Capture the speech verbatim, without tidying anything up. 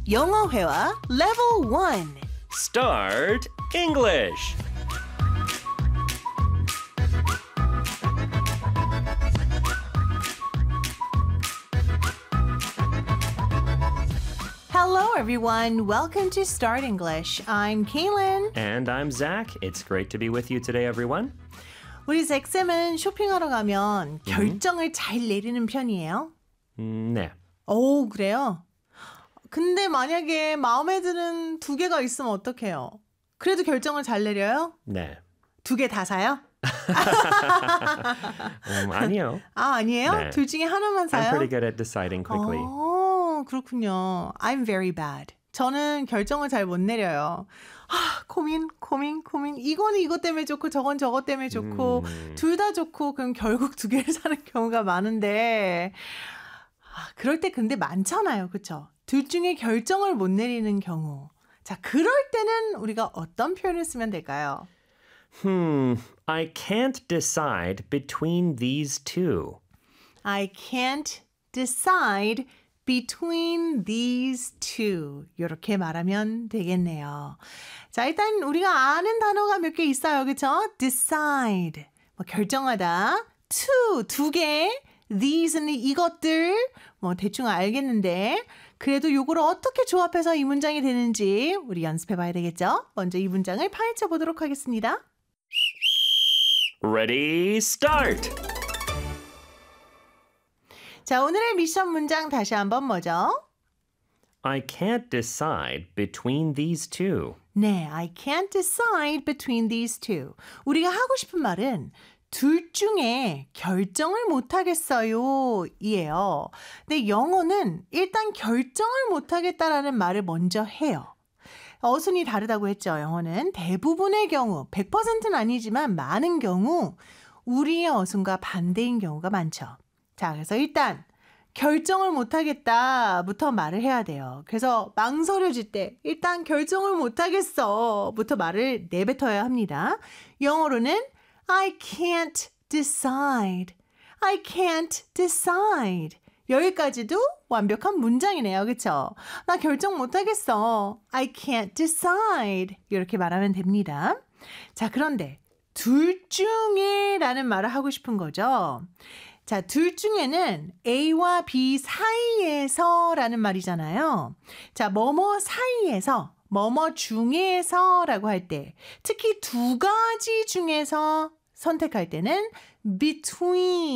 영어 회화 Level one. Start English. Hello, everyone. Welcome to Start English. I'm Kaylin. And I'm Zach. It's great to be with you today, everyone. 우리 잭쌤은 쇼핑하러 가면 결정을 잘 내리는 편이에요? 음, 네. 오, 그래요? 근데 만약에 마음에 드는 두 개가 있으면 어떡해요? 그래도 결정을 잘 내려요? 네. 두 개 다 사요? 음, 아니요. 아, 아니에요? 네. 둘 중에 하나만 사요? I'm pretty good at deciding quickly. 어, 그렇군요. I'm very bad. 저는 결정을 잘 못 내려요. 아, 고민, 고민, 고민. 이거는 이것 때문에 좋고 저건 저것 때문에 좋고 음. 둘 다 좋고 그럼 결국 두 개를 사는 경우가 많은데 아, 그럴 때 근데 많잖아요. 그렇죠? 둘 중에 결정을 못 내리는 경우. 자, 그럴 때는 우리가 어떤 표현을 쓰면 될까요? Hmm, I can't decide between these two. I can't decide between these two. 이렇게 말하면 되겠네요. 자, 일단 우리가 아는 단어가 몇 개 있어요. 그렇죠? decide, 뭐 결정하다. two, 두 개. these는 이것들. 뭐 대충 알겠는데 그래도 요거를 어떻게 조합해서 이 문장이 되는지 우리 연습해 봐야 되겠죠? 먼저 이 문장을 파헤쳐 보도록 하겠습니다. Ready, start! 자, 오늘의 미션 문장 다시 한번 뭐죠? I can't decide between these two. 네, I can't decide between these two. 우리가 하고 싶은 말은 둘 중에 결정을 못하겠어요 이에요. 근데 영어는 일단 결정을 못하겠다라는 말을 먼저 해요. 어순이 다르다고 했죠. 영어는 대부분의 경우, 백 퍼센트는 아니지만 많은 경우 우리의 어순과 반대인 경우가 많죠. 자, 그래서 일단 결정을 못하겠다부터 말을 해야 돼요. 그래서 망설여질 때 일단 결정을 못하겠어부터 말을 내뱉어야 합니다. 영어로는 I can't decide. I can't decide. 여기까지도 완벽한 문장이네요. 그렇죠? 나 결정 못하겠어. I can't decide. 이렇게 말하면 됩니다. 자, 그런데 둘 중에 라는 말을 하고 싶은 거죠. 자, 둘 중에는 A와 B 사이에서 라는 말이잖아요. 자, 뭐뭐 사이에서, 뭐뭐 중에서 라고 할 때, 특히 두 가지 중에서 선택할 때는 between